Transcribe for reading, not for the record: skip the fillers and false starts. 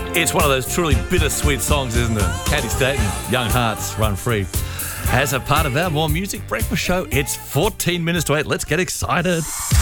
It's one of those truly bittersweet songs, isn't it? Katie Staton, Young Hearts, Run Free. As a part of our More Music Breakfast show, it's 14 minutes to 8. Let's get excited.